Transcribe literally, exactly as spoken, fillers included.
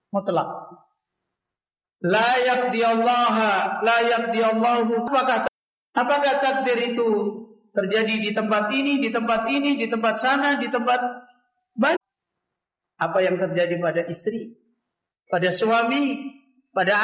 mutlak. La yaqdi Allah, la yaqdi Allahu. Apakah apakah takdir itu terjadi di tempat ini, di tempat ini, di tempat sana, di tempat banyak? Apa yang terjadi pada istri, pada suami, pada